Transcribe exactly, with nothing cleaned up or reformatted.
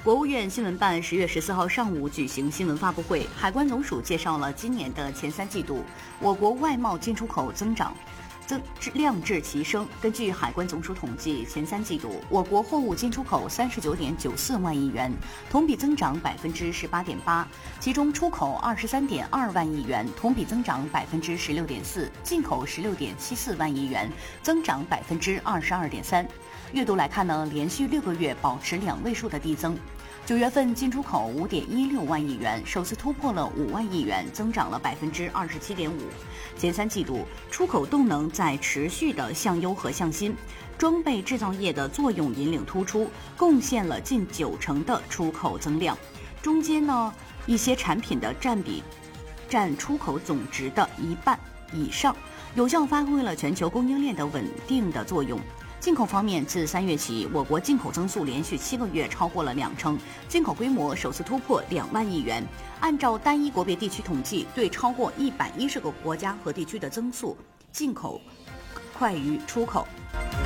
国务院新闻办十月十四号上午举行新闻发布会，海关总署介绍了今年的前三季度我国外贸进出口增长。增量质齐升。根据海关总署统计，前三季度我国货物进出口三十九点九四万亿元，同比增长百分之十八点八，其中出口二十三点二万亿元，同比增长百分之十六点四，进口十六点七四万亿元，增长百分之二十二点三。月度来看呢，连续六个月保持两位数的递增。九月份进出口五点一六万亿元，首次突破了五万亿元，增长了百分之二十七点五。前三季度出口动能在持续的向优和向新，装备制造业的作用引领突出，贡献了近九成的出口增量。中间呢，一些产品的占比占出口总值的一半以上，有效发挥了全球供应链的稳定的作用。进口方面，自三月起，我国进口增速连续七个月超过了两成，进口规模首次突破两万亿元。按照单一国别地区统计，对超过一百一十个国家和地区的增速，进口快于出口。